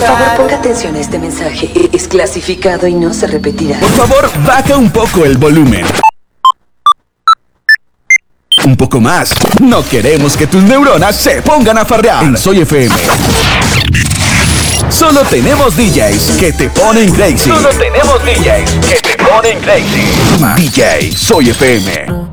Por favor, ponga atención a este mensaje. Es clasificado y no se repetirá. Por favor, baja un poco el volumen. Un poco más. No queremos que tus neuronas se pongan a farrear. En Soy FM. Solo tenemos DJs que te ponen crazy. Solo tenemos DJs que te ponen crazy. DJ Soy FM.